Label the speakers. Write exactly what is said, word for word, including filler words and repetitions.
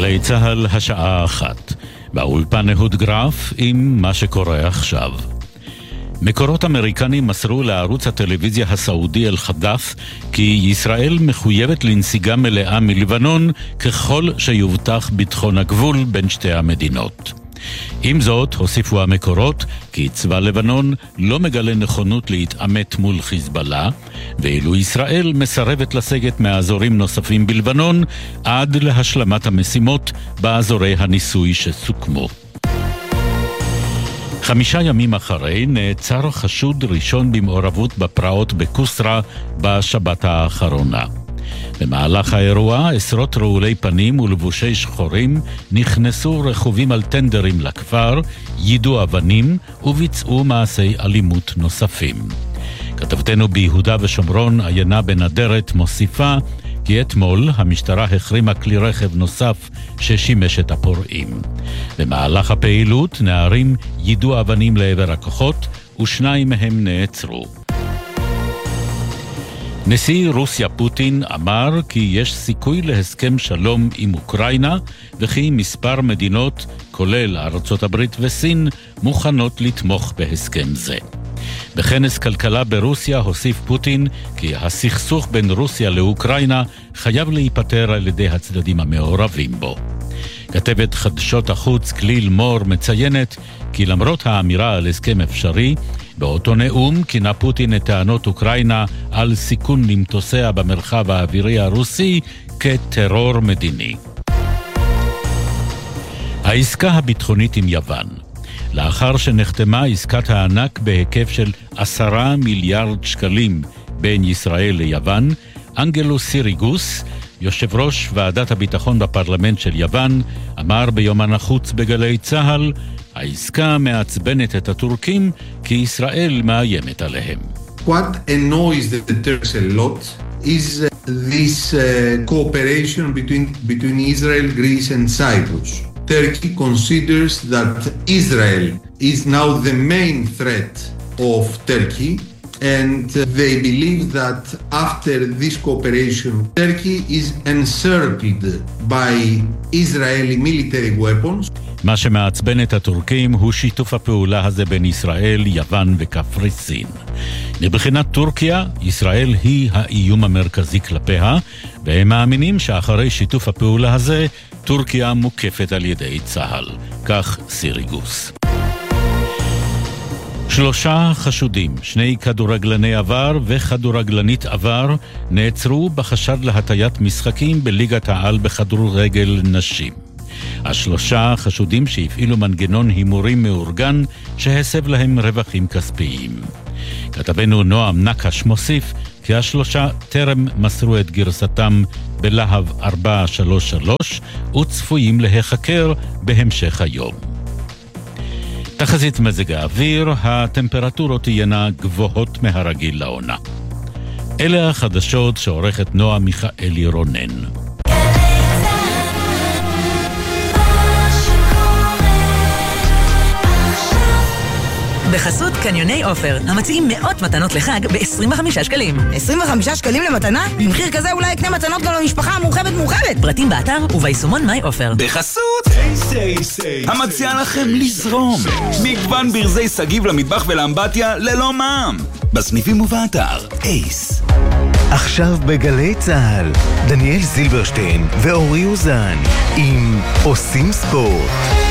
Speaker 1: גלי צהל השעה אחת. באולפן אהוד גרף עם מה שקורה עכשיו. מקורות אמריקנים מסרו לערוץ הטלוויזיה הסעודי אל-חדף כי ישראל מחויבת לנסיגה מלאה מלבנון ככל שיובטח ביטחון הגבול בין שתי המדינות. עם זאת, הוסיפו המקורות כי צבא לבנון לא מגלה נכונות להתעמת מול חיזבאללה, ואילו ישראל מסרבת לסגת מאזורים נוספים בלבנון עד להשלמת המשימות באזורי הניסוי שסוכמו. חמישה ימים אחרי נעצר חשוד ראשון במעורבות בפרעות בקוסרה בשבת האחרונה. במהלך האירוע עשרות רעולי פנים ולבושי שחורים נכנסו רכובים על טנדרים לכפר, יידו אבנים וביצעו מעשי אלימות נוספים. כתבתנו ביהודה ושומרון עיינה בנדרת מוסיפה כי אתמול המשטרה החרימה כלי רכב נוסף ששימש את הפורעים. במהלך הפעילות נערים יידו אבנים לעבר הכוחות ושניים מהם נעצרו. נשיא רוסיה פוטין אמר כי יש סיכוי להסכם שלום עם אוקראינה וכי מספר מדינות, כולל ארצות הברית וסין, מוכנות לתמוך בהסכם זה. בכנס כלכלה ברוסיה הוסיף פוטין כי הסכסוך בין רוסיה לאוקראינה חייב להיפטר על ידי הצדדים המעורבים בו. כתבת חדשות החוץ כליל מור מציינת כי למרות האמירה על הסכם אפשרי, באותו נאום כינה פוטין את טענות אוקראינה על סיכון למטוסיה במרחב האווירי הרוסי כטרור מדיני. העסקה הביטחונית עם יוון. לאחר שנחתמה עסקת הענק בהיקף של עשרה מיליארד שקלים בין ישראל ליוון, אנגלו סיריגוס, יושב ראש ועדת הביטחון בפרלמנט של יוון, אמר ביומן החוץ בגלי צהל, העסקה מעצבנת את הטורקים כי ישראל מאיימת עליהם.
Speaker 2: What annoys the Turks a lot is this uh, cooperation between, between Israel, Greece and Cyprus. Turkey considers that Israel is now the main threat of Turkey, and they believe that after this cooperation, Turkey is encircled by Israeli military weapons.
Speaker 1: מה שמעצבן את הטורקים הוא שיתוף הפעולה הזה בין ישראל, יוון וקפריסין. מבחינת טורקיה, ישראל היא האיום המרכזי כלפיה, והם מאמינים שאחרי שיתוף הפעולה הזה, טורקיה מוקפת על ידי צה"ל. כך סיריגוס. שלושה חשודים, שני כדורגלני עבר וכדורגלנית עבר, נעצרו בחשד להטיית משחקים בליגת העל בכדורגל נשים. השלושה חשודים שהפעילו מנגנון הימורים מאורגן שהסב להם רווחים כספיים. כתבנו נועם נקש מוסיף כי השלושה טרם מסרו את גרסתם בלהב ארבע שלוש שלוש וצפויים להיחקר בהמשך היום. תחזית מזג האוויר, הטמפרטורות תהיינה גבוהות מהרגיל לעונה. אלה החדשות שעורכת נועה מיכאלי רונן.
Speaker 3: בחסות קניוני אופר, המציעים מאות מתנות לחג ב-עשרים וחמישה שקלים.
Speaker 4: עשרים וחמישה שקלים למתנה? במחיר כזה אולי יקנה מתנות גם למשפחה המורחבת מורחבת.
Speaker 3: פרטים באתר וביישומון מיי אופר.
Speaker 5: בחסות המציע לכם לזרום. מגוון ברזי סגיב למטבח ולאמבטיה ללא מע"מ. בסניפים ובאתר אייס.
Speaker 6: עכשיו בגלי צהל, דניאל זילברשטיין ואורי אוזן עם עושים ספורט.